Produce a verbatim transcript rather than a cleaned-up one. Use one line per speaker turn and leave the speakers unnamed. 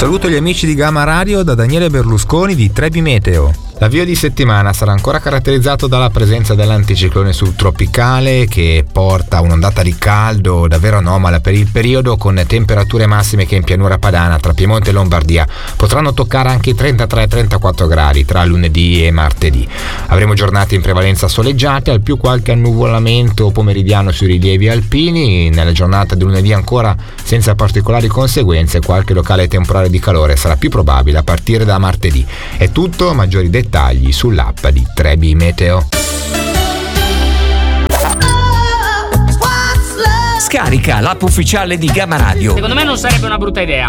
Saluto gli amici di Gamma Radio da Daniele Berlusconi di Trebi Meteo. L'avvio di settimana sarà ancora caratterizzato dalla presenza dell'anticiclone subtropicale che porta un'ondata di caldo davvero anomala per il periodo, con temperature massime che in pianura padana tra Piemonte e Lombardia potranno toccare anche i trentatré trentaquattro gradi tra lunedì e martedì. Avremo giornate in prevalenza soleggiate, al più qualche annuvolamento pomeridiano sui rilievi alpini. Nella giornata di lunedì ancora senza particolari conseguenze, qualche locale temporale di calore sarà più probabile a partire da martedì. È tutto, maggiori dettagli sull'app di Trebi Meteo.
Scarica l'app ufficiale di Gamma Radio.
Secondo me non sarebbe una brutta idea.